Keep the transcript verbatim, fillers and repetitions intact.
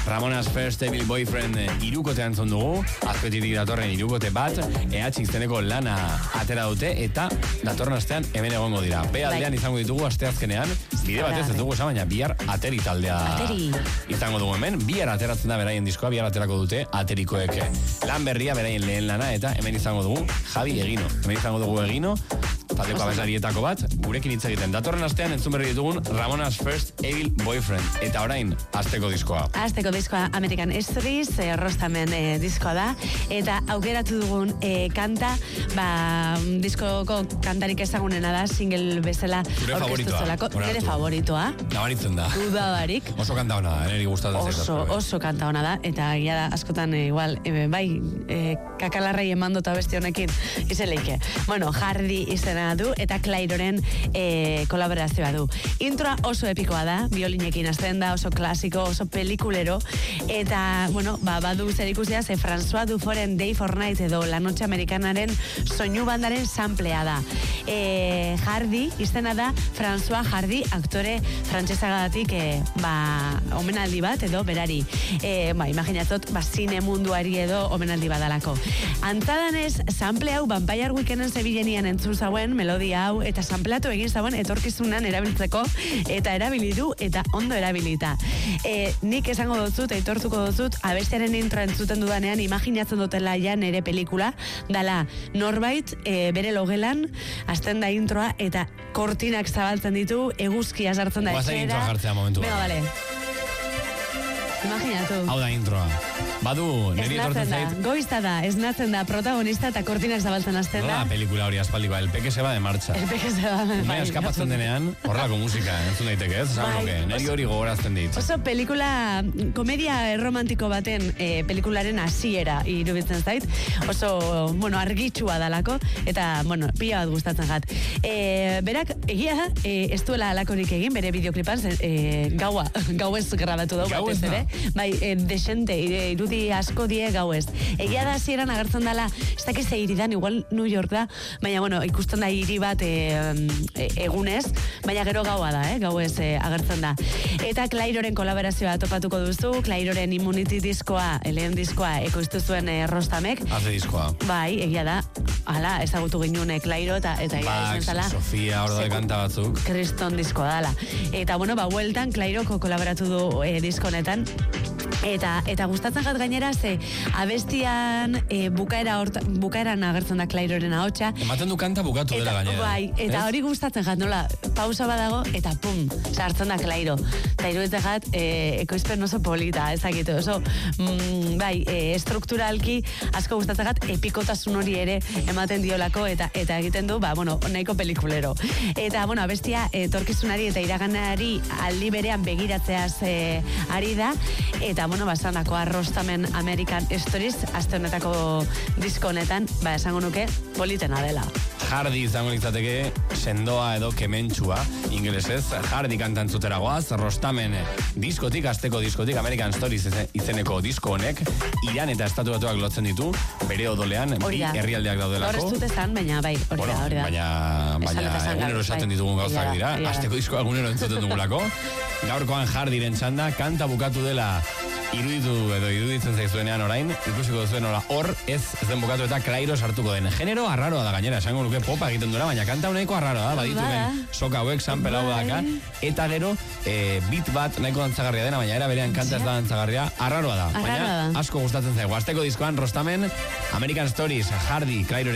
Ramona's First Evil Boyfriend irukote antzon dugu, azkoetik datorren irukote bat, E H izeneko lana atera dute, eta datorren astean hemen egongo dira. Be aldean izango ditugu asteazkenean, bide batez ez dugu esan, baina bihar ateri taldea ateri. Izango dugu hemen, bihar ateratzen da beraien diskoa, bihar aterako dute aterikoek lan berria beraien lehen lana, eta hemen izango dugu Javi Egino. Hemen izango dugu Egino, taldeko abeslarietako bat, gurekin hitz egiten. Datorren astean entzun berri ditugun Ramona's First Evil Boyfriend. Eta orain, asteko diskoa. Asteko diskoa American Stories, eh, Rostamen eh, diskoa da. Eta aukeratu dugun eh, kanta, ba, diskoko kantarik ezagunena da, single bezala aurkeztu zelako. Nire favoritoa. Nabaritzen da. Dudabarik. Oso kanta hona da, niri gustatzen zaitu. Oso, oso kanta hona da. Eta gira da, askotan eh, igual, eh, bai, eh, kakalarrei emandota beste honekin izeleike. Bueno, Hardy izena du eta Clairoren e, kolaborazioa du. Introa oso epikoa da, biolinekin hasten da, oso klasiko, oso pelikulero, eta, bueno, ba, badu zer ikusia, ze François Duforen Day for Night edo La Noche Amerikanaren soinu bandaren samplea da. E, Hardy izena da François Hardy, aktore frantsesagatik e, ba, omenaldi bat edo berari. E, ba, imaginatot, ba, zine munduari edo omenaldi badalako. Antzadanez, sample hau Vampire Weekenden zebilenian entzun zauen, melodia hau, eta sampleatu egin zauen etorkizunan erabiltzeko, eta erabili du, eta ondo erabilita. E, nik esango duzut, aitortuko duzut, abestiaren intro entzuten dudanean, imaginatzen dutela ja nere pelikula, dala norbait, e, bere logelan, hasten da introa, eta kortinak zabaltzen ditu, eguzkia sartzen da etxera. Guazen introa jartzea momentu. Venga, vale. Imaginatu. Hau da introa. Badu, niri etortzen zait. Goizta da, esnatzen da, protagonista eta kortinak zabaltzen hasten da. Nola pelikula hori aspaldikoa, el peke se va de marcha. El peke se va de marcha. Umea eskapatzen denean, horrelako musika, entzun daiteke, ez? Bai, niri hori gogorazten dit. Oso pelikula, komedia romantiko baten eh, pelikularen hasiera iruditzen zait. Oso, bueno, argitsua dalako, eta, bueno, pila bat gustatzen jat. E, berak, egia da, e, ez duela alakorik egin, bere bideoklipan, e, gaua, gauez grabatu dugu batez ere. Bai, e, desente, irudi asko die gauez. Egia da hasieran agertzen dela, ez dakiz ze hiridan, igual New York da, baina, bueno, ikusten da hiri bat e, e, egunez, baina gero gaua da, eh, gauez e, agertzen da. Eta Clairoren kolaborazioa topatuko duzu, Clairoren Immunity diskoa, lehen diskoa, ekoiztu zuen e, Rostamek. Haze diskoa. Bai, egia da, hala, ezagutu ginune Clairo, eta eta egia izan zala. Sofia, hor da kanta batzuk. Kriston diskoa dala. Eta, bueno, ba, hueltan, Clairoko kolaboratu du e, diskonetan, Eta, eta gustatzen jat gainera, ze abestian e, bukaera horta, bukaeran agertzen da Clairoren ahotsa. Ematen du kanta bukatu eta, dela gainera. Bai, eta hori gustatzen jat, nola, pausa badago, eta pum, sartzen da Clairo. Eta iruditzen jat, e, ekoizpen oso polita, ezakitu, oso, mm, bai, e, strukturalki asko gustatzen jat, epikotasun hori ere ematen diolako, eta eta egiten du, ba, bueno, nahiko pelikulero. Eta, bueno, abestia, etorkizunari eta iraganari aldi berean begiratzeaz e, ari da, eta, bueno, basanako Rostamen American Stories, aste honetako disko honetan, ba, esango nuke, politena dela. Hardy izango litzateke sendoa edo kementsua, ingelesez, Hardy kantantzutera goaz, Rostamen diskotik, asteko diskotik, American Stories izeneko disko honek, Iran eta Estatu Batuak lotzen ditu, bere odolean, bi herrialdeak daudelako. Hor ez dut esan, baina bai, hori bueno, da, hori da. Baina, baina egunero esaten ditugun gauzak dira, asteko diskoa egunero entzuten dugulako. Gaurkoan Hardyren txanda, kanta bukatu dela iruditu edo iruditzen zaizuenean orain, ikusiko duzuen ora hor ez ez den bukatu eta Clairo sartuko den. Genero arraroa da gainera, esango nuke popa egiten duela, baina kanta honeko arraroa da, badituen soka hauek, sample hau daka, eta gero e, beat bat nahiko dantzagarria dena, baina era berean kanta ez da dantzagarria, arraroa da. Baina asko gustatzen zaigu. Asteko diskoan Rostamen, American Stories, Hardy, Clairo